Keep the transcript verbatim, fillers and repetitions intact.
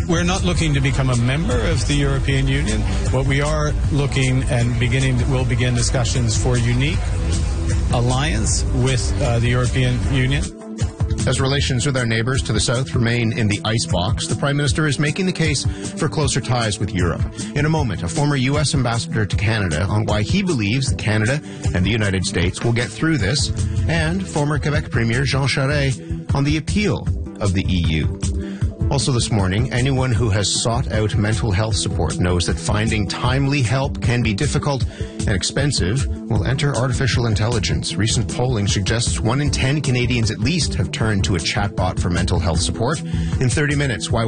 We're not looking to become a member of the European Union. What we are looking and beginning, we'll begin discussions for unique alliance with uh, the European Union. As relations with our neighbors to the south remain in the icebox, the Prime Minister is making the case for closer ties with Europe. In a moment, a former U S ambassador to Canada on why he believes that Canada and the United States will get through this, and former Quebec Premier Jean Charest on the appeal of the E U. Also this morning, anyone who has sought out mental health support knows that finding timely help can be difficult and expensive. Well, enter artificial intelligence. Recent polling suggests one in ten Canadians at least have turned to a chatbot for mental health support. In thirty minutes, why